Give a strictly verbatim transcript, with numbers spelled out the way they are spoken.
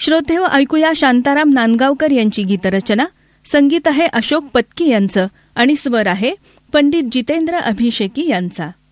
श्रोतेहो, ऐकूया शांताराम नांदगावकर यांची गीतरचना. संगीत आहे अशोक पत्की यांचं आणि स्वर आहे पंडित जितेंद्र अभिषेकी यांचा.